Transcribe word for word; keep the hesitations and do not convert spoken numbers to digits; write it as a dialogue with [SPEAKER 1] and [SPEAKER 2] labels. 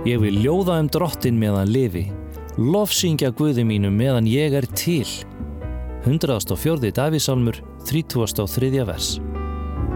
[SPEAKER 1] Ég vil ljóða um drottinn meðan lifi, lofsyngja Guði mínum meðan ég er til. hundrað og fjórði Davíðssálmur, þrítugasta og þriðja vers.